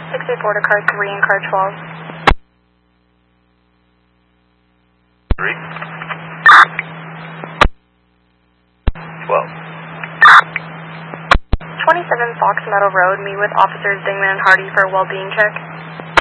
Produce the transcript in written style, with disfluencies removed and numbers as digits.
684 to car 3 and car 12. 3. 12. 27 Fox Meadow Road, meet with officers Dingman and Hardy for a well-being check.